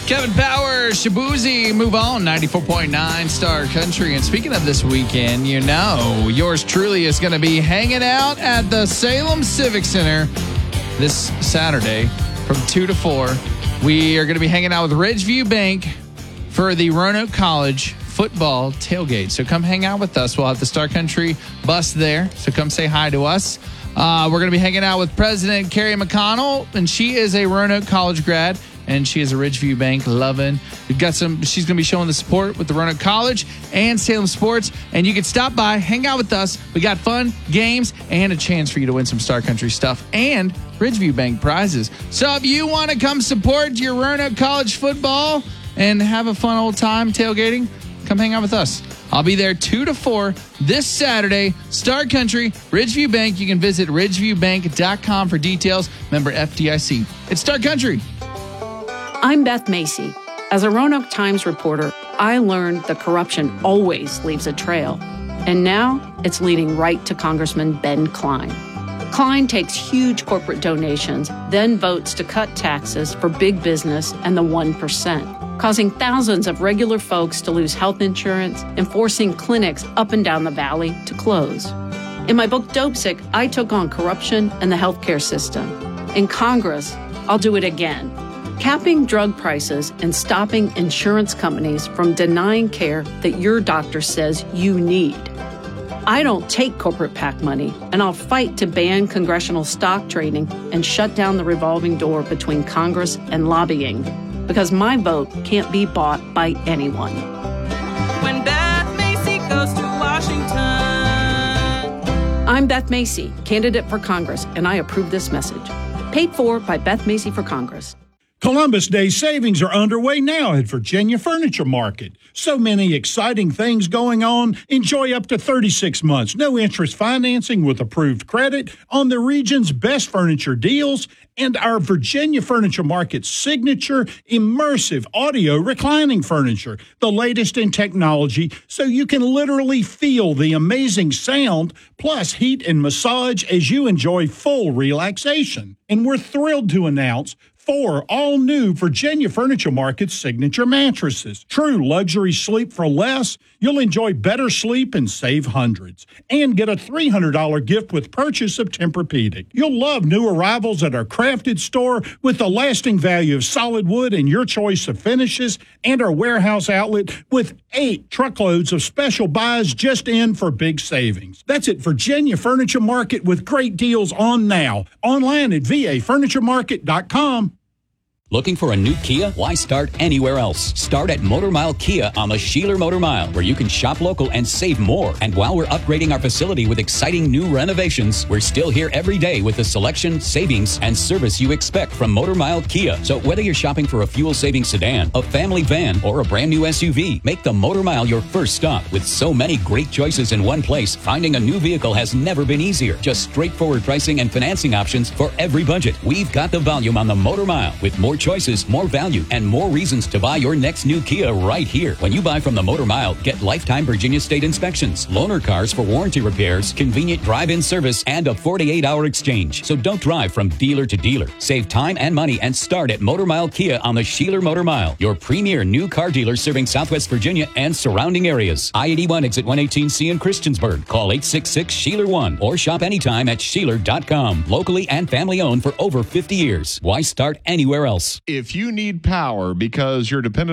Kevin Power, Shabuzi, move on, 94.9 Star Country. And speaking of this weekend, you know, yours truly is going to be hanging out at the Salem Civic Center this Saturday from 2 to 4. We are going to be hanging out with Ridgeview Bank for the Roanoke College football tailgate. So come hang out with us. We'll have the Star Country bus there. So come say hi to us. We're going to be hanging out with President Carrie McConnell, and she is a Roanoke College grad. And she is a Ridgeview Bank loving. We've got she's going to be showing the support with the Roanoke College and Salem Sports. And you can stop by, hang out with us. We got fun, games, and a chance for you to win some Star Country stuff and Ridgeview Bank prizes. So if you want to come support your Roanoke College football and have a fun old time tailgating, come hang out with us. I'll be there 2 to 4 this Saturday. Star Country, Ridgeview Bank. You can visit ridgeviewbank.com for details. Member FDIC. It's Star Country. I'm Beth Macy. As a Roanoke Times reporter, I learned that corruption always leaves a trail. And now it's leading right to Congressman Ben Cline. Cline takes huge corporate donations, then votes to cut taxes for big business and the 1%, causing thousands of regular folks to lose health insurance and forcing clinics up and down the valley to close. In my book, Dopesick, I took on corruption and the healthcare system. In Congress, I'll do it again. Capping drug prices and stopping insurance companies from denying care that your doctor says you need. I don't take corporate PAC money, and I'll fight to ban congressional stock trading and shut down the revolving door between Congress and lobbying, because my vote can't be bought by anyone. When Beth Macy goes to Washington. I'm Beth Macy, candidate for Congress, and I approve this message. Paid for by Beth Macy for Congress. Columbus Day savings are underway now at Virginia Furniture Market. So many exciting things going on. Enjoy up to 36 months, no interest financing with approved credit on the region's best furniture deals and our Virginia Furniture Market signature immersive audio reclining furniture, the latest in technology, so you can literally feel the amazing sound, plus heat and massage as you enjoy full relaxation. And we're thrilled to announce 4 all-new Virginia Furniture Market signature mattresses. True luxury sleep for less. You'll enjoy better sleep and save hundreds. And get a $300 gift with purchase of Tempur-Pedic. You'll love new arrivals at our crafted store with the lasting value of solid wood and your choice of finishes, and our warehouse outlet with 8 truckloads of special buys just in for big savings. That's at Virginia Furniture Market with great deals on now. Online at vafurnituremarket.com. Looking for a new Kia? Why start anywhere else? Start at Motor Mile Kia on the Sheeler Motor Mile, where you can shop local and save more. And while we're upgrading our facility with exciting new renovations, we're still here every day with the selection, savings, and service you expect from Motor Mile Kia. So whether you're shopping for a fuel-saving sedan, a family van, or a brand new SUV, make the Motor Mile your first stop. With so many great choices in one place, finding a new vehicle has never been easier. Just straightforward pricing and financing options for every budget. We've got the volume on the Motor Mile, with more choices, more value, and more reasons to buy your next new Kia right here. When you buy from the Motor Mile, get lifetime Virginia state inspections, loaner cars for warranty repairs, convenient drive-in service, and a 48-hour exchange. So don't drive from dealer to dealer. Save time and money and start at Motor Mile Kia on the Sheeler Motor Mile, your premier new car dealer serving Southwest Virginia and surrounding areas. I-81 exit 118C in Christiansburg. Call 866-SHEELER1 or shop anytime at Sheeler.com. Locally and family owned for over 50 years. Why start anywhere else? If you need power because you're dependent